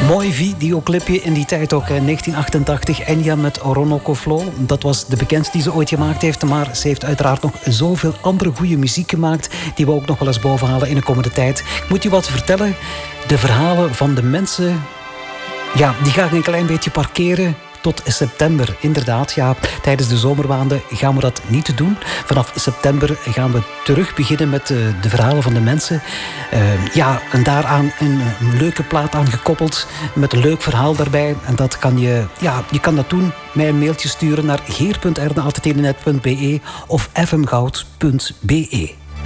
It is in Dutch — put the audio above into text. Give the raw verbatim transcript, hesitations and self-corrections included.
Mooi videoclipje in die tijd ook, negentien achtentachtig. Enya met Ronoko Flow. Dat was de bekendste die ze ooit gemaakt heeft. Maar ze heeft uiteraard nog zoveel andere goede muziek gemaakt die we ook nog wel eens bovenhalen in de komende tijd. Ik moet je wat vertellen. De verhalen van de mensen, ja, die ga ik een klein beetje parkeren tot september. Inderdaad, ja, tijdens de zomermaanden gaan we dat niet doen. Vanaf september gaan we terug beginnen met de, de verhalen van de mensen. Uh, ja, en daaraan een, een leuke plaat aan gekoppeld met een leuk verhaal daarbij. En dat kan je, ja, je kan dat doen. Mij een mailtje sturen naar geer punt erne apenstaartje telenet punt be of f m goud punt be.